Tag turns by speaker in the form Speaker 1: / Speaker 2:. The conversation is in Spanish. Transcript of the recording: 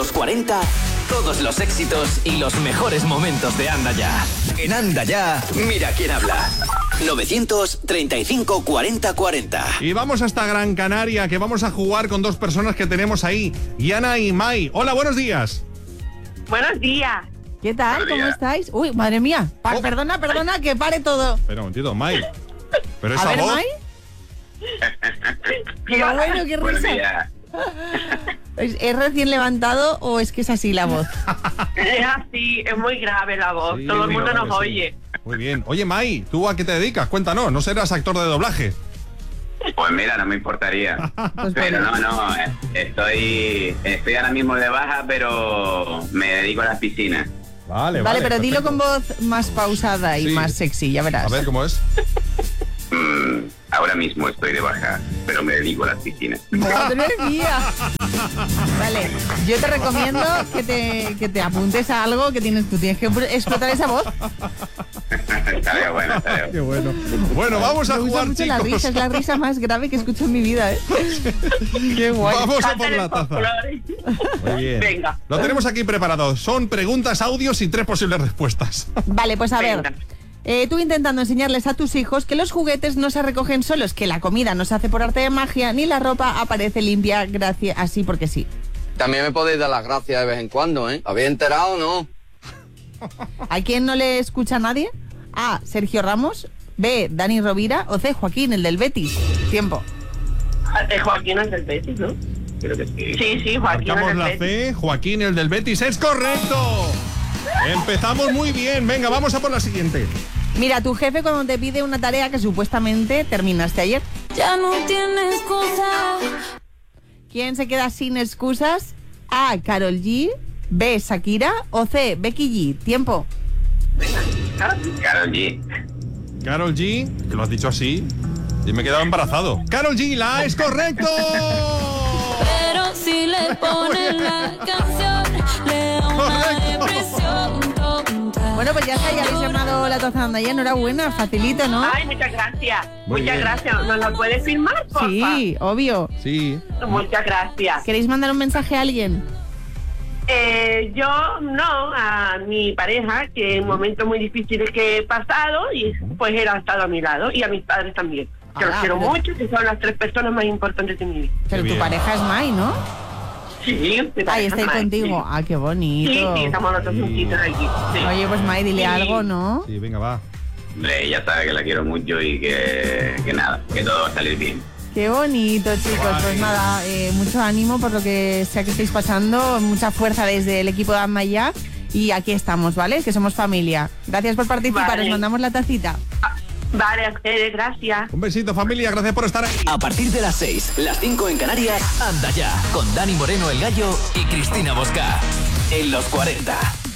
Speaker 1: los 40, todos los éxitos y los mejores momentos de Anda Ya. En Anda Ya, mira quién habla. 935 40 40.
Speaker 2: Y vamos hasta Gran Canaria, que vamos a jugar con dos personas que tenemos ahí, Yana y Mai. Hola, buenos días.
Speaker 3: Buenos días.
Speaker 4: ¿Qué tal? ¿Cómo estáis? Uy, madre mía. Perdona, que pare todo.
Speaker 2: Espera un momentito, Mai. Pero esa
Speaker 4: A ver,
Speaker 2: voz...
Speaker 4: Mai. Qué bueno, qué risa. ¿Es recién levantado o es que es así la voz?
Speaker 3: Es así, es muy grave la voz.
Speaker 2: Sí,
Speaker 3: todo el mundo nos
Speaker 2: sí.
Speaker 3: oye.
Speaker 2: Muy bien. Oye, Mai, ¿tú a qué te dedicas? Cuéntanos, ¿no serás actor de doblaje?
Speaker 5: Pues mira, no me importaría.
Speaker 4: Pues
Speaker 5: Pero
Speaker 4: bueno.
Speaker 5: no, estoy ahora mismo de baja, pero me dedico a las piscinas.
Speaker 2: Vale,
Speaker 4: Pero dilo
Speaker 2: perfecto.
Speaker 4: con voz más pausada y
Speaker 2: Sí.
Speaker 4: más sexy, ya verás.
Speaker 2: A ver, ¿cómo es?
Speaker 5: Ahora mismo estoy de baja, pero me dedico a las piscinas.
Speaker 4: ¡Madre mía! Vale, yo te recomiendo que te apuntes a algo que tienes que explotar esa voz.
Speaker 5: Estaría bueno, estaría
Speaker 2: Qué
Speaker 5: bueno.
Speaker 2: bueno. Bueno, vamos a
Speaker 4: Me gusta
Speaker 2: jugar,
Speaker 4: mucho
Speaker 2: chicos.
Speaker 4: la risa, es la risa más grave que escucho en mi vida, ¿eh? Qué guay.
Speaker 2: Vamos a por
Speaker 3: Canten
Speaker 2: la
Speaker 3: el
Speaker 2: taza.
Speaker 3: folclore.
Speaker 2: Muy bien.
Speaker 3: Venga.
Speaker 2: Lo tenemos aquí preparado. Son preguntas, audios y 3 posibles respuestas.
Speaker 4: Vale, pues a ver.
Speaker 3: Venga.
Speaker 4: Tú intentando enseñarles a tus hijos que los juguetes no se recogen solos, que la comida no se hace por arte de magia, ni la ropa aparece limpia gracias así porque sí.
Speaker 6: También me podéis dar las gracias de vez en cuando, ¿eh? ¿Habéis enterado o no?
Speaker 4: ¿A quién no le escucha nadie? A, Sergio Ramos. B, Dani Rovira. O C, Joaquín, el del Betis. Tiempo.
Speaker 3: Joaquín es del Betis, ¿no?
Speaker 5: Creo que sí.
Speaker 3: Sí, Joaquín es
Speaker 2: Marcamos
Speaker 3: del
Speaker 2: la
Speaker 3: Betis.
Speaker 2: C. Joaquín, el del Betis. ¡Es correcto! Empezamos muy bien. Venga, vamos a por la siguiente.
Speaker 4: Mira, tu jefe cuando te pide una tarea que supuestamente terminaste ayer.
Speaker 7: Ya no tienes excusa.
Speaker 4: ¿Quién se queda sin excusas? A, Karol G. B, Shakira. O C, Becky G. Tiempo.
Speaker 5: Karol G.
Speaker 2: Karol G, que lo has dicho así, y me he quedado embarazado. Karol G, la A es correcto.
Speaker 7: Pero si le ponen la canción, le da una
Speaker 2: Correcto.
Speaker 7: depresión tonta.
Speaker 4: Bueno, pues ya está, ya habéis llamado la taza de Anda Ya. Enhorabuena, facilito, ¿no?
Speaker 3: Ay, muchas gracias.
Speaker 2: Muy
Speaker 3: Muchas
Speaker 2: bien.
Speaker 3: gracias. ¿Nos la puedes firmar, porfa?
Speaker 4: Sí, obvio.
Speaker 2: Sí.
Speaker 3: Muchas gracias.
Speaker 4: ¿Queréis mandar un mensaje a alguien?
Speaker 3: Yo no, a mi pareja, que en momentos muy difíciles que he pasado, y pues él ha estado a mi lado, y a mis padres también. Que los quiero
Speaker 4: pero-
Speaker 3: mucho, que son las 3 personas más importantes de mi vida.
Speaker 4: Pero tu
Speaker 2: bien.
Speaker 4: pareja es Mai, ¿no?
Speaker 3: Sí, mi pareja
Speaker 4: Ahí está ahí
Speaker 3: Mai,
Speaker 4: contigo.
Speaker 3: sí.
Speaker 4: Ah, qué bonito.
Speaker 3: Sí, estamos los dos juntitos aquí. Sí.
Speaker 4: Oye, pues Mai, dile
Speaker 3: Sí.
Speaker 4: algo, ¿no?
Speaker 2: Sí, venga, va.
Speaker 5: Hombre, ella sabe que la quiero mucho y que nada, que todo va a salir bien.
Speaker 4: Qué bonito, chicos. Pues nada, mucho ánimo por lo que sea que estéis pasando, mucha fuerza desde el equipo de Anda Ya. Y aquí estamos, ¿vale? Que somos familia. Gracias por participar,
Speaker 3: Vale.
Speaker 4: os mandamos la tacita.
Speaker 3: Vale, a ustedes, gracias.
Speaker 2: Un besito, familia, gracias por estar ahí.
Speaker 1: A partir de las 6, las 5 en Canarias, Anda Ya, con Dani Moreno el Gallo y Cristina Bosca. En los 40.